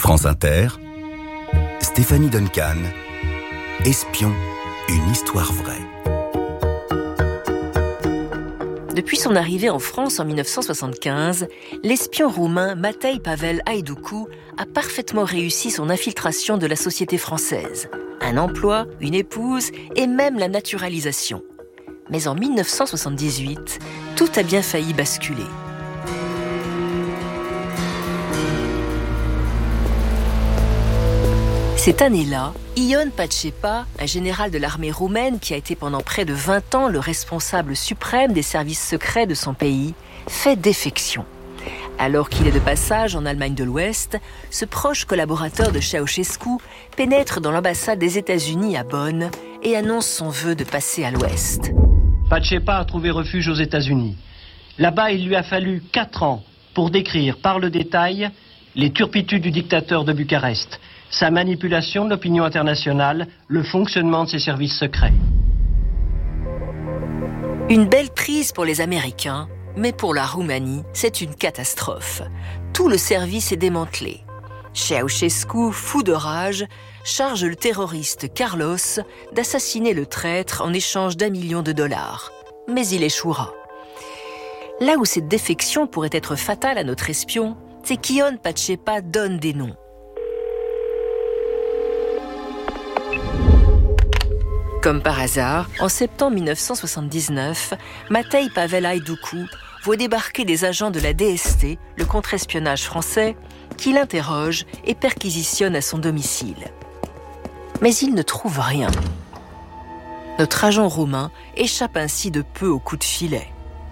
France Inter, Stéphanie Duncan, Espion, une histoire vraie. Depuis son arrivée en France en 1975, l'espion roumain Matei Pavel Haiducu a parfaitement réussi son infiltration de la société française. Un emploi, une épouse et même la naturalisation. Mais en 1978, tout a bien failli basculer. Cette année-là, Ion Pacepa, un général de l'armée roumaine qui a été pendant près de 20 ans le responsable suprême des services secrets de son pays, fait défection. Alors qu'il est de passage en Allemagne de l'Ouest, ce proche collaborateur de Ceausescu pénètre dans l'ambassade des États-Unis à Bonn et annonce son vœu de passer à l'Ouest. Pacepa a trouvé refuge aux États-Unis. Là-bas, il lui a fallu 4 ans pour décrire par le détail les turpitudes du dictateur de Bucarest, sa manipulation de l'opinion internationale, le fonctionnement de ses services secrets. Une belle prise pour les Américains, mais pour la Roumanie, c'est une catastrophe. Tout le service est démantelé. Ceausescu, fou de rage, charge le terroriste Carlos d'assassiner le traître en échange d'1 million de dollars. Mais il échouera. Là où cette défection pourrait être fatale à notre espion, c'est qu'Ion Pacepa donne des noms. Comme par hasard, en septembre 1979, Matei Pavel Haiducu voit débarquer des agents de la DST, le contre-espionnage français, qui l'interrogent et perquisitionnent à son domicile. Mais il ne trouve rien. Notre agent roumain échappe ainsi de peu au coup de filet.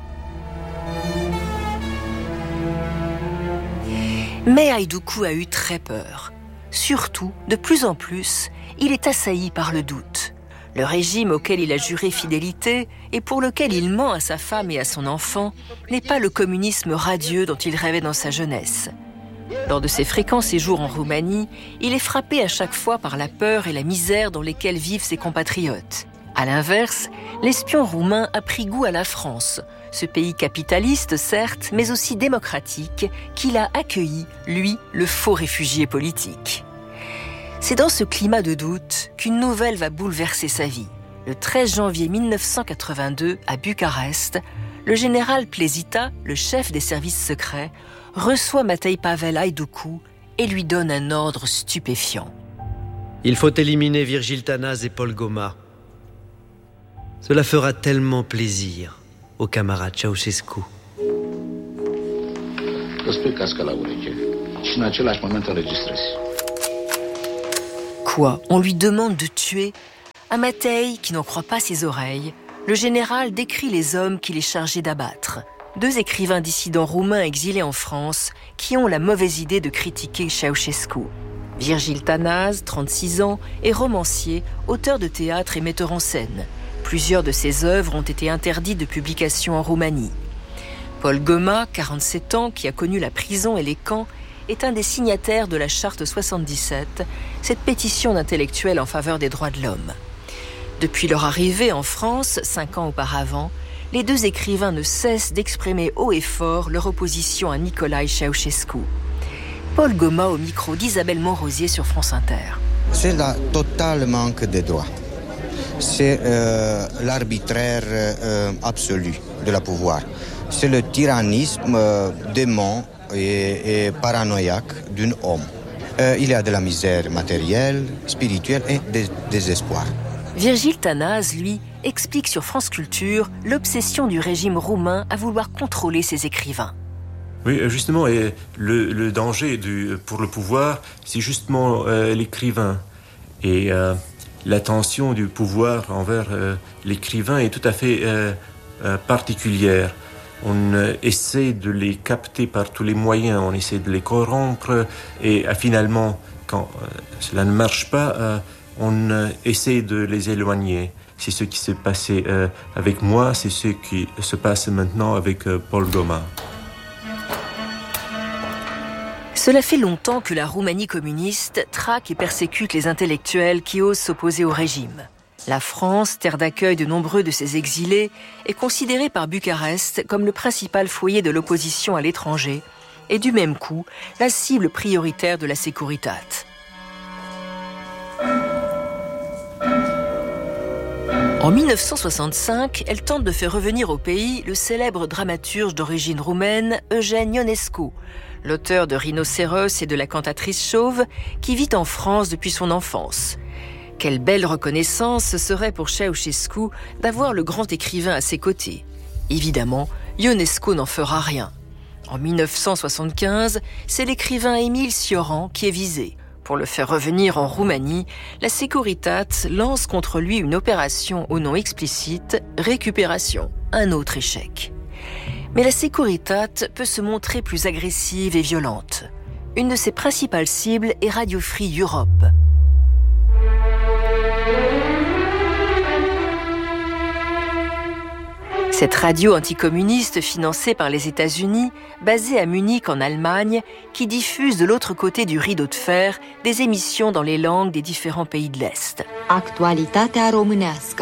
Mais Haiducu a eu très peur. Surtout, de plus en plus, il est assailli par le doute. Le régime auquel il a juré fidélité et pour lequel il ment à sa femme et à son enfant n'est pas le communisme radieux dont il rêvait dans sa jeunesse. Lors de ses fréquents séjours en Roumanie, il est frappé à chaque fois par la peur et la misère dans lesquelles vivent ses compatriotes. À l'inverse, l'espion roumain a pris goût à la France, ce pays capitaliste certes, mais aussi démocratique, qu'il a accueilli, lui, le faux réfugié politique. C'est dans ce climat de doute qu'une nouvelle va bouleverser sa vie. Le 13 janvier 1982, à Bucarest, le général Plezita, le chef des services secrets, reçoit Matei Pavel Haiducu et lui donne un ordre stupéfiant. Il faut éliminer Virgile Tanase et Paul Goma. Cela fera tellement plaisir au camarade Ceausescu. Quoi ? On lui demande de tuer ? À Matei, qui n'en croit pas ses oreilles, le général décrit les hommes qu'il est chargé d'abattre. 2 écrivains dissidents roumains exilés en France qui ont la mauvaise idée de critiquer Ceausescu. Virgile Tanase, 36 ans, est romancier, auteur de théâtre et metteur en scène. Plusieurs de ses œuvres ont été interdites de publication en Roumanie. Paul Goma, 47 ans, qui a connu la prison et les camps, est un des signataires de la Charte 77, cette pétition d'intellectuels en faveur des droits de l'homme. Depuis leur arrivée en France, 5 ans auparavant, les 2 écrivains ne cessent d'exprimer haut et fort leur opposition à Nicolae Ceausescu. Paul Goma au micro d'Isabelle Monrosier sur France Inter. C'est le total manque de droits. C'est l'arbitraire absolu de la pouvoir. C'est le tyrannisme démon et paranoïaque d'un homme. Il y a de la misère matérielle, spirituelle et des désespoir. Virgile Tanase, lui, explique sur France Culture l'obsession du régime roumain à vouloir contrôler ses écrivains. Oui, justement, et le danger pour le pouvoir, c'est justement l'écrivain. Et l'attention du pouvoir envers l'écrivain est tout à fait particulière. On essaie de les capter par tous les moyens, on essaie de les corrompre et finalement, quand cela ne marche pas, on essaie de les éloigner. C'est ce qui s'est passé avec moi, c'est ce qui se passe maintenant avec Paul Goma. Cela fait longtemps que la Roumanie communiste traque et persécute les intellectuels qui osent s'opposer au régime. La France, terre d'accueil de nombreux de ces exilés, est considérée par Bucarest comme le principal foyer de l'opposition à l'étranger est du même coup la cible prioritaire de la Securitate. En 1965, elle tente de faire revenir au pays le célèbre dramaturge d'origine roumaine Eugène Ionescu, l'auteur de Rhinocéros et de la cantatrice chauve, qui vit en France depuis son enfance. Quelle belle reconnaissance ce serait pour Ceausescu d'avoir le grand écrivain à ses côtés. Évidemment, Ionescu n'en fera rien. En 1975, c'est l'écrivain Émile Cioran qui est visé. Pour le faire revenir en Roumanie, la Securitate lance contre lui une opération au nom explicite « Récupération », un autre échec. Mais la Securitate peut se montrer plus agressive et violente. Une de ses principales cibles est Radio Free Europe. Cette radio anticommuniste financée par les États-Unis, basée à Munich en Allemagne, qui diffuse de l'autre côté du rideau de fer des émissions dans les langues des différents pays de l'Est. Actualitatea românească.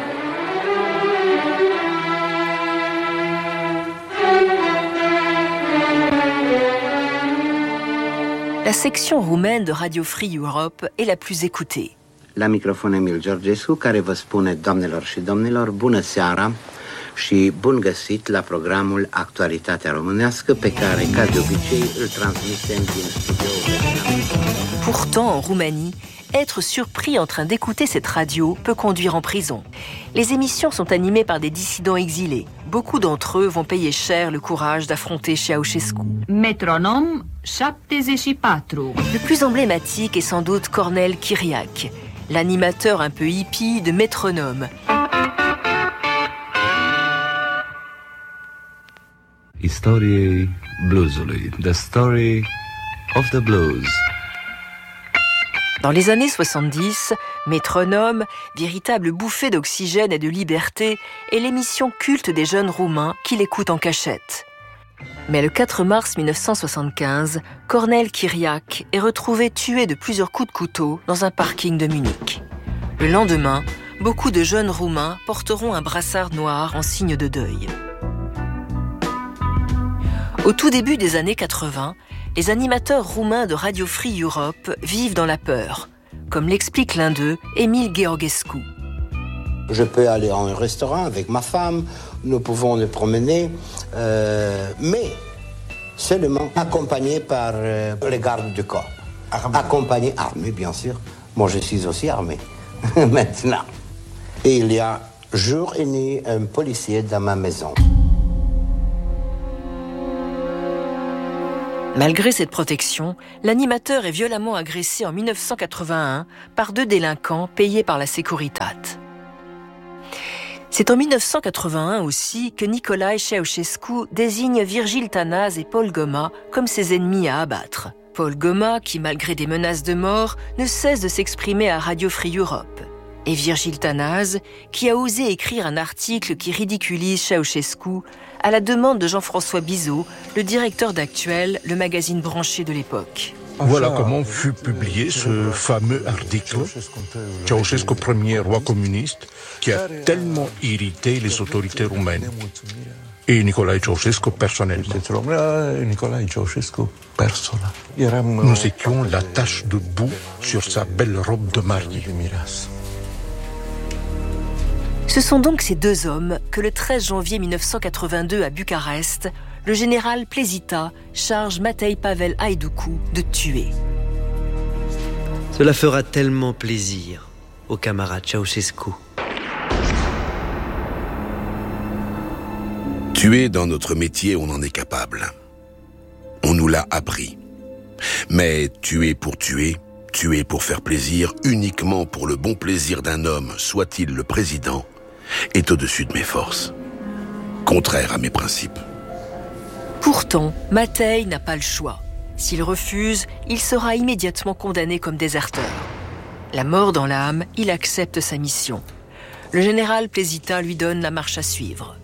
La section roumaine de Radio Free Europe est la plus écoutée. La microfon Emil Georgescu, care vă spune, doamnelor și domnilor, bună seara și bun găsit la programul Actualitatea românească, pe care, ca de obicei, îl transmitem din studioul. Pourtant, en Roumanie, être surpris en train d'écouter cette radio peut conduire en prison. Les émissions sont animées par des dissidents exilés. Beaucoup d'entre eux vont payer cher le courage d'affronter Ceausescu. Métronome 74. Le plus emblématique est sans doute Cornel Chiriac, l'animateur un peu hippie de Métronome. Istoriei bluesului, the story of the blues. Dans les années 70, Métronome, véritable bouffée d'oxygène et de liberté, est l'émission culte des jeunes Roumains qui l'écoutent en cachette. Mais le 4 mars 1975, Cornel Chiriac est retrouvé tué de plusieurs coups de couteau dans un parking de Munich. Le lendemain, beaucoup de jeunes Roumains porteront un brassard noir en signe de deuil. Au tout début des années 80, les animateurs roumains de Radio Free Europe vivent dans la peur, comme l'explique l'un d'eux, Emil Georgescu. Je peux aller en restaurant avec ma femme, nous pouvons nous promener, mais seulement accompagné par les gardes du corps. Accompagné, armé bien sûr. Moi je suis aussi armé, maintenant. Et il y a jour et nuit un policier dans ma maison. Malgré cette protection, l'animateur est violemment agressé en 1981 par 2 délinquants payés par la Securitate. C'est en 1981 aussi que Nicolae Ceausescu désigne Virgil Tanase et Paul Goma comme ses ennemis à abattre. Paul Goma, qui malgré des menaces de mort, ne cesse de s'exprimer à Radio Free Europe. Et Virgil Tanase, qui a osé écrire un article qui ridiculise Ceausescu à la demande de Jean-François Bizot, le directeur d'Actuel, le magazine branché de l'époque. Voilà comment fut publié ce fameux article, Ceausescu, premier roi communiste, qui a tellement irrité les autorités roumaines. Et Nicolae Ceausescu personnellement. Nous étions la tache de boue sur sa belle robe de mariée. Ce sont donc ces 2 hommes que le 13 janvier 1982 à Bucarest, le général Plezita charge Matei Pavel Haiducu de tuer. Cela fera tellement plaisir au camarade Ceausescu. Tuer dans notre métier, on en est capable. On nous l'a appris. Mais tuer pour faire plaisir, uniquement pour le bon plaisir d'un homme, soit-il le président, est au-dessus de mes forces. Contraire à mes principes. Pourtant, Matei n'a pas le choix. S'il refuse, il sera immédiatement condamné comme déserteur. La mort dans l'âme, il accepte sa mission. Le général Plezita lui donne la marche à suivre.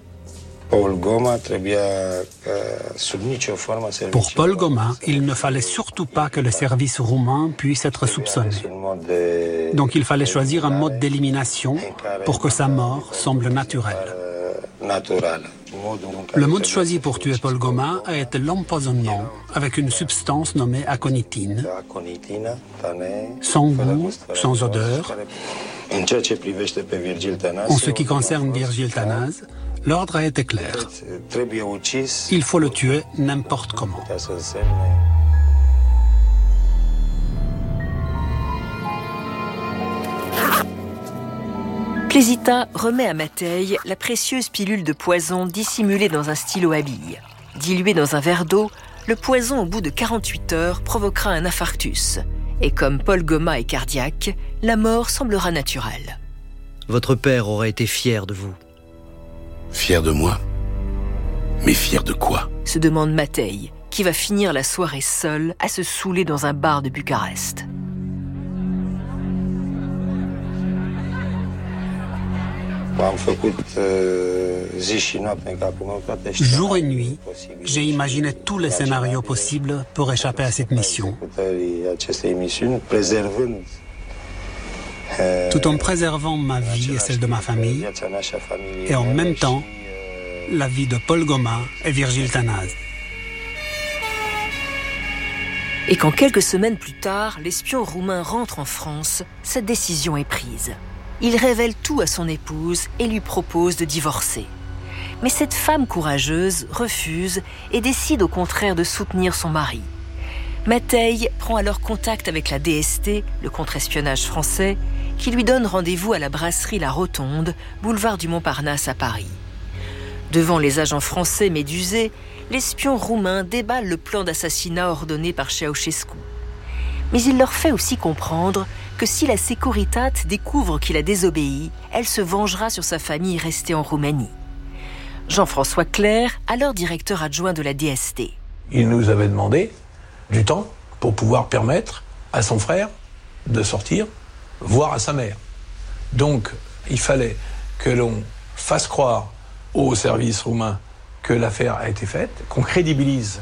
Pour Paul Goma, il ne fallait surtout pas que le service roumain puisse être soupçonné. Donc il fallait choisir un mode d'élimination pour que sa mort semble naturelle. Le mode choisi pour tuer Paul Goma a été l'empoisonnement avec une substance nommée aconitine, sans goût, sans odeur. En ce qui concerne Virgile Tanase, l'ordre a été clair. Il faut le tuer n'importe comment. Plesita remet à Matei la précieuse pilule de poison dissimulée dans un stylo à billes. Dilué dans un verre d'eau, le poison au bout de 48 heures provoquera un infarctus. Et comme Paul Goma est cardiaque, la mort semblera naturelle. Votre père aurait été fier de vous. Fier de moi? Mais fier de quoi? Se demande Matei, qui va finir la soirée seul à se saouler dans un bar de Bucarest. Jour et nuit, j'ai imaginé tous les scénarios possibles pour échapper à cette mission. Tout en préservant ma vie et celle de ma famille, et en même temps, la vie de Paul Goma et Virgile Tanase. Et quand quelques semaines plus tard, l'espion roumain rentre en France, cette décision est prise. Il révèle tout à son épouse et lui propose de divorcer. Mais cette femme courageuse refuse et décide au contraire de soutenir son mari. Matei prend alors contact avec la DST, le contre-espionnage français, qui lui donne rendez-vous à la brasserie La Rotonde, boulevard du Montparnasse à Paris. Devant les agents français médusés, l'espion roumain déballe le plan d'assassinat ordonné par Ceausescu. Mais il leur fait aussi comprendre que si la Securitat découvre qu'il a désobéi, elle se vengera sur sa famille restée en Roumanie. Jean-François Clerc, alors directeur adjoint de la DST. Il nous avait demandé du temps pour pouvoir permettre à son frère de sortir, voire à sa mère. Donc, il fallait que l'on fasse croire aux services roumains que l'affaire a été faite, qu'on crédibilise,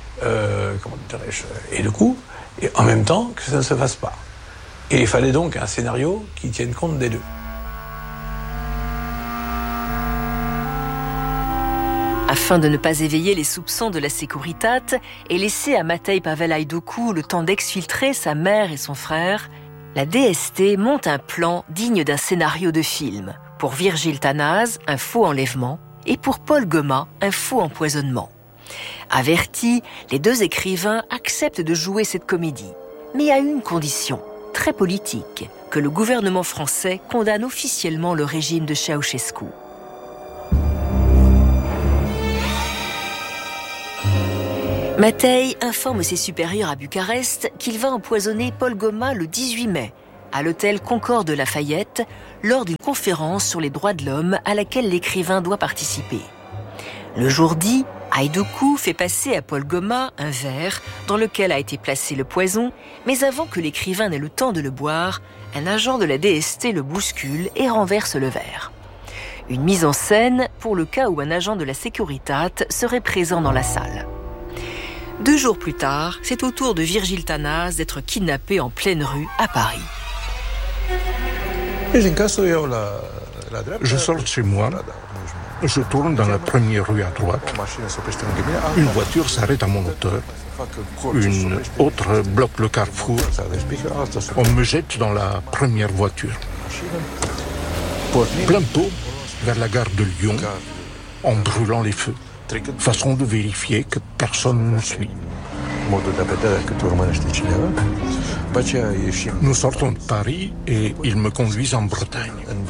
et le coup, et en même temps que ça ne se fasse pas. Et il fallait donc un scénario qui tienne compte des deux. Afin de ne pas éveiller les soupçons de la Securitat et laisser à Matei Pavelaïdoku le temps d'exfiltrer sa mère et son frère, la DST monte un plan digne d'un scénario de film. Pour Virgile Tanase, un faux enlèvement, et pour Paul Goma, un faux empoisonnement. Avertis, les deux écrivains acceptent de jouer cette comédie, mais à une condition, très politique, que le gouvernement français condamne officiellement le régime de Ceausescu. Matei informe ses supérieurs à Bucarest qu'il va empoisonner Paul Goma le 18 mai, à l'hôtel Concorde de Lafayette, lors d'une conférence sur les droits de l'homme à laquelle l'écrivain doit participer. Le jour dit, Haïdoukou fait passer à Paul Goma un verre dans lequel a été placé le poison, mais avant que l'écrivain n'ait le temps de le boire, un agent de la DST le bouscule et renverse le verre. Une mise en scène pour le cas où un agent de la Securitat serait présent dans la salle. 2 jours plus tard, c'est au tour de Virgile Tanase d'être kidnappé en pleine rue à Paris. Je sors de chez moi, je tourne dans la première rue à droite. Une voiture s'arrête à mon hauteur. Une autre bloque le carrefour. On me jette dans la première voiture. Plein pot vers la gare de Lyon, en brûlant les feux. Façon de vérifier que personne ne suit. Nous sortons de Paris et ils me conduisent en Bretagne.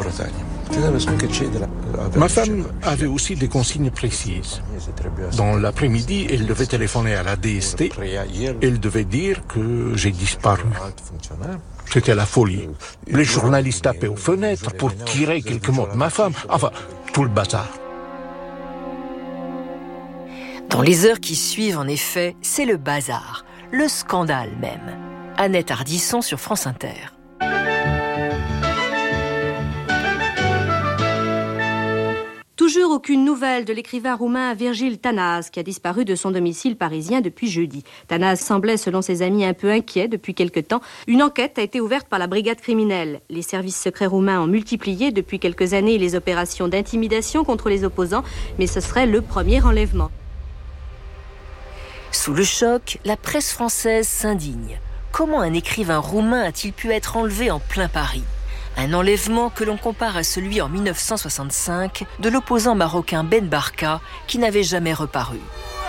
Ma femme avait aussi des consignes précises. Dans l'après-midi, elle devait téléphoner à la DST. Elle devait dire que j'ai disparu. C'était la folie. Les journalistes tapaient aux fenêtres pour tirer quelques mots de ma femme. Enfin, tout le bazar. Dans les heures qui suivent, en effet, c'est le bazar, le scandale même. Annette Ardisson sur France Inter. Toujours aucune nouvelle de l'écrivain roumain Virgil Tanaz, qui a disparu de son domicile parisien depuis jeudi. Tanaz semblait, selon ses amis, un peu inquiet depuis quelque temps. Une enquête a été ouverte par la brigade criminelle. Les services secrets roumains ont multiplié depuis quelques années les opérations d'intimidation contre les opposants, mais ce serait le premier enlèvement. Sous le choc, la presse française s'indigne. Comment un écrivain roumain a-t-il pu être enlevé en plein Paris ? Un enlèvement que l'on compare à celui en 1965 de l'opposant marocain Ben Barka qui n'avait jamais reparu.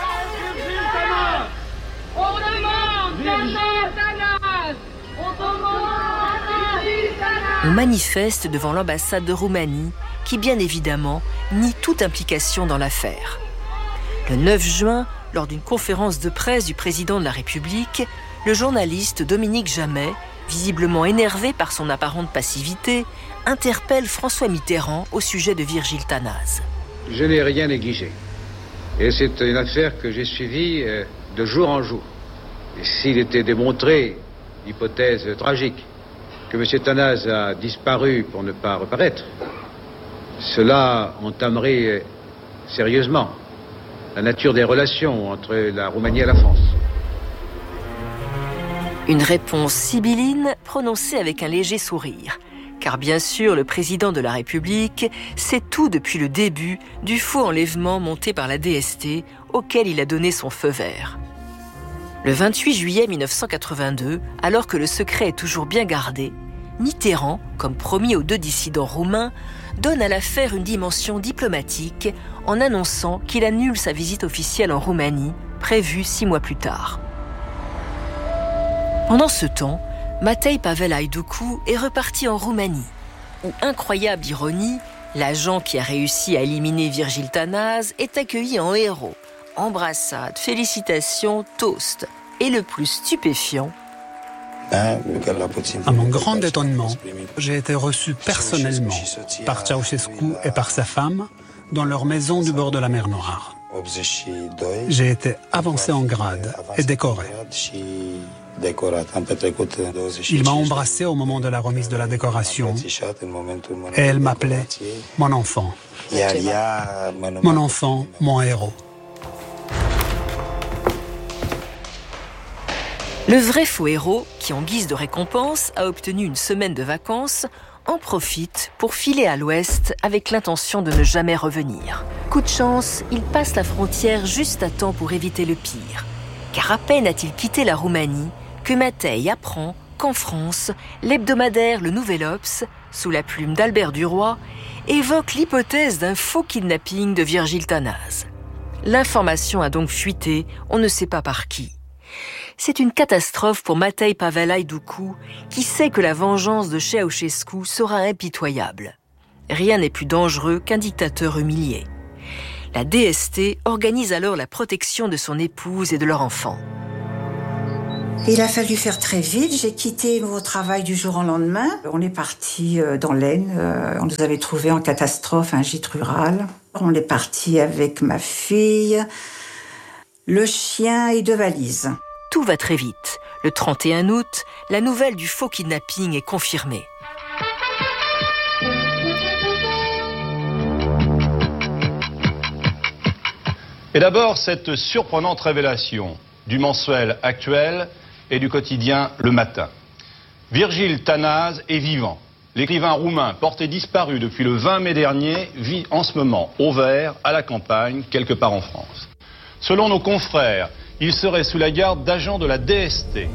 On manifeste devant l'ambassade de Roumanie qui, bien évidemment, nie toute implication dans l'affaire. Le 9 juin, lors d'une conférence de presse du président de la République, le journaliste Dominique Jamais, visiblement énervé par son apparente passivité, interpelle François Mitterrand au sujet de Virgil Tanaz. Je n'ai rien négligé. Et c'est une affaire que j'ai suivie de jour en jour. Et s'il était démontré, hypothèse tragique, que M. Tanaz a disparu pour ne pas reparaître, cela entamerait sérieusement la nature des relations entre la Roumanie et la France. Une réponse sibylline prononcée avec un léger sourire. Car bien sûr, le président de la République sait tout depuis le début du faux enlèvement monté par la DST auquel il a donné son feu vert. Le 28 juillet 1982, alors que le secret est toujours bien gardé, Mitterrand, comme promis aux 2 dissidents roumains, donne à l'affaire une dimension diplomatique en annonçant qu'il annule sa visite officielle en Roumanie, prévue 6 mois plus tard. Pendant ce temps, Matei Pavel Haïdoucou est reparti en Roumanie, où, incroyable ironie, l'agent qui a réussi à éliminer Virgil Tanaz est accueilli en héros. Embrassades, félicitations, toasts. Et le plus stupéfiant... À mon grand étonnement, j'ai été reçu personnellement par Ceausescu et par sa femme dans leur maison du bord de la mer Noire. J'ai été avancé en grade et décoré. Il m'a embrassé au moment de la remise de la décoration et elle m'appelait mon enfant. Mon enfant, mon héros. Le vrai faux héros, qui en guise de récompense a obtenu une semaine de vacances, en profite pour filer à l'ouest avec l'intention de ne jamais revenir. Coup de chance, il passe la frontière juste à temps pour éviter le pire. Car à peine a-t-il quitté la Roumanie que Matei apprend qu'en France, l'hebdomadaire Le Nouvel Obs, sous la plume d'Albert Duroy, évoque l'hypothèse d'un faux kidnapping de Virgil Tanaz. L'information a donc fuité, on ne sait pas par qui. C'est une catastrophe pour Matei Pavel Haïdoucou, qui sait que la vengeance de Ceausescu sera impitoyable. Rien n'est plus dangereux qu'un dictateur humilié. La DST organise alors la protection de son épouse et de leur enfant. Il a fallu faire très vite. J'ai quitté mon travail du jour au lendemain. On est parti dans l'Aisne. On nous avait trouvé en catastrophe un gîte rural. On est parti avec ma fille, le chien et 2 valises. Tout va très vite. Le 31 août, la nouvelle du faux kidnapping est confirmée. Et d'abord, cette surprenante révélation du mensuel Actuel et du quotidien Le Matin. Virgil Tanaz est vivant. L'écrivain roumain porté disparu depuis le 20 mai dernier vit en ce moment au vert, à la campagne, quelque part en France. Selon nos confrères, il serait sous la garde d'agents de la DST.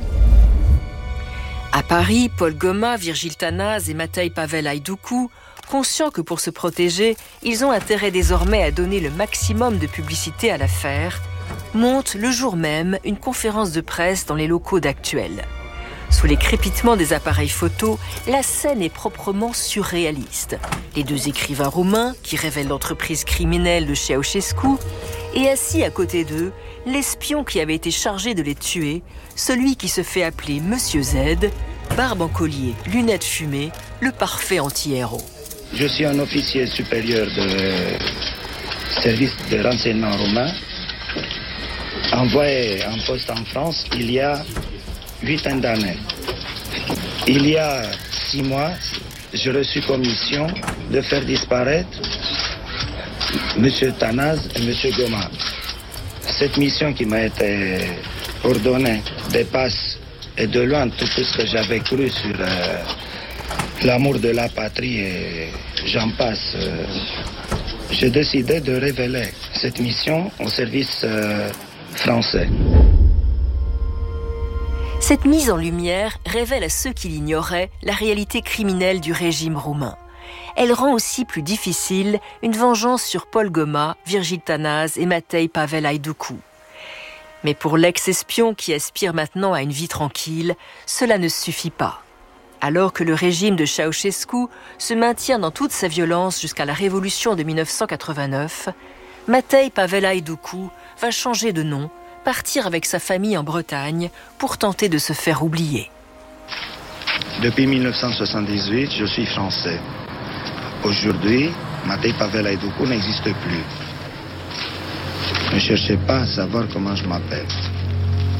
À Paris, Paul Goma, Virgil Tanaz et Matei Pavel Haïdoucou, conscients que pour se protéger, ils ont intérêt désormais à donner le maximum de publicité à l'affaire, montent le jour même une conférence de presse dans les locaux d'Actuel. Sous les crépitements des appareils photos, la scène est proprement surréaliste. Les 2 écrivains roumains, qui révèlent l'entreprise criminelle de Ceausescu, et assis à côté d'eux, l'espion qui avait été chargé de les tuer, celui qui se fait appeler Monsieur Z, barbe en collier, lunettes fumées, le parfait anti-héros. Je suis un officier supérieur de service de renseignement roumain, envoyé en poste en France il y a 8 ans d'années. Il y a 6 mois, j'ai reçu comme mission de faire disparaître M. Tanaz et M. Goma. Cette mission qui m'a été ordonnée dépasse et de loin tout ce que j'avais cru sur l'amour de la patrie et j'en passe. J'ai décidé de révéler cette mission au service français. Cette mise en lumière révèle à ceux qui l'ignoraient la réalité criminelle du régime roumain. Elle rend aussi plus difficile une vengeance sur Paul Goma, Virgile Tanaz et Matei Pavel Haïdoucou. Mais pour l'ex-espion qui aspire maintenant à une vie tranquille, cela ne suffit pas. Alors que le régime de Ceausescu se maintient dans toute sa violence jusqu'à la révolution de 1989, Matei Pavel Haïdoucou va changer de nom, partir avec sa famille en Bretagne pour tenter de se faire oublier. Depuis 1978, je suis français. Aujourd'hui, Matei Pavel Haïdoucou n'existe plus. Ne cherchez pas à savoir comment je m'appelle.